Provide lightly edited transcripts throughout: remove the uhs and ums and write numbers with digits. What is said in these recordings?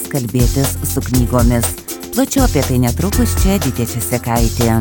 kalbėtis su knygomis. Plačiau apie tai netrukus čia Edita Česekaitė.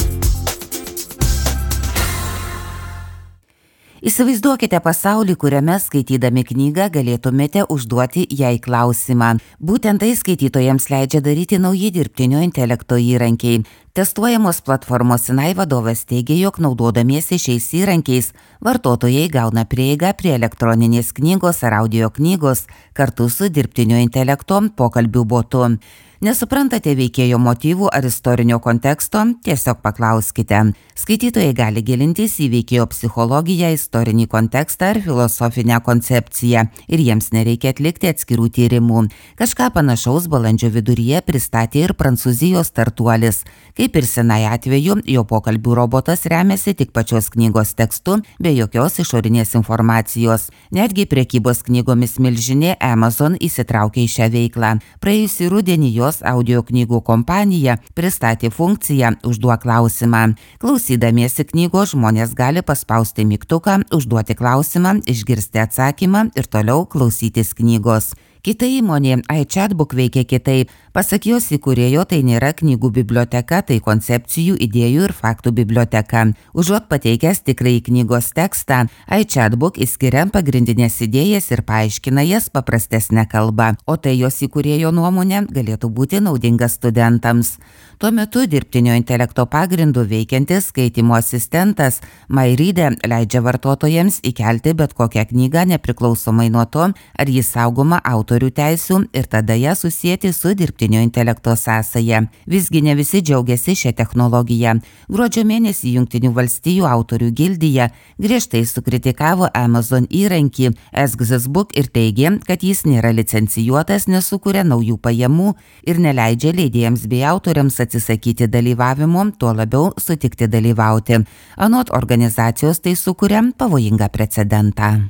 Įsivaizduokite pasaulį, kuriame skaitydami knygą galėtumėte užduoti jai klausimą. Būtent tai skaitytojams leidžia daryti nauji dirbtinio intelekto įrankiai. Testuojamos platformos Sinai vadovas teigia, jog naudodamiesi šiais įrankiais vartotojai gauna prieigą prie elektroninės knygos ar audio knygos kartu su dirbtinio intelekto pokalbių botu. Nesuprantate veikėjo motyvų ar istorinio konteksto? Tiesiog paklauskite. Skaitytojai gali gilintis į veikėjo psichologiją, istorinį kontekstą ar filosofinę koncepciją ir jiems nereikia atlikti atskirų tyrimų. Kažką panašaus balandžio viduryje pristatė ir Prancūzijos startuolis. Kaip ir Sinai atveju, jo pokalbių robotas remiasi tik pačios knygos tekstu be jokios išorinės informacijos. Netgi prekybos knygomis milžinė Amazon įsitraukė į šią veiklą. Praėjusį rudenį jos audio knygų kompanija pristatė funkciją Užduok klausimą. Klausydamiesi knygos žmonės gali paspausti mygtuką, užduoti klausimą, išgirsti atsakymą ir toliau klausytis knygos. Kita įmonė iChatbook veikia kitaip. Pasak jos įkūrėjo, tai nėra knygų biblioteka, tai koncepcijų, idėjų ir faktų biblioteka. Užuot pateikęs tikrai knygos tekstą, iChatbook išskiria pagrindinės idėjas ir paaiškina jas paprastesnę kalbą, o tai jos įkūrėjo nuomonė galėtų būti naudinga studentams. Tuo metu dirbtinio intelekto pagrindu veikiantis skaitymo asistentas MyReader leidžia vartotojams įkelti bet kokią knygą nepriklausomai nuo to, ar jis saugoma autorių teisių ir tada ją susijęti su dirbtinio intelekto sąsaja. Visgi ne visi džiaugiasi šią technologiją. Gruodžio mėnesį Jungtinių valstijų autorių gildija griežtai sukritikavo Amazon įrankį Ask This Book ir teigė, kad jis nėra licencijuotas, nesukuria naujų pajamų ir neleidžia leidėjams bei autoriams atsisakyti dalyvavimo, tuo labiau sutikti dalyvauti. Anot organizacijos tai sukuria pavojingą precedentą.